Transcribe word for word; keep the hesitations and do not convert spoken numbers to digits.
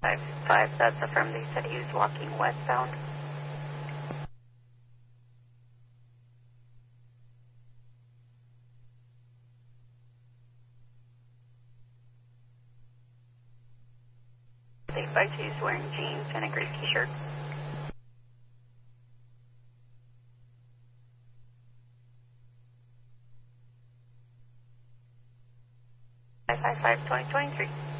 five five, that's affirmed. They said he was walking westbound. They advised he was wearing jeans and a gray t-shirt. five five five, twenty twenty-three.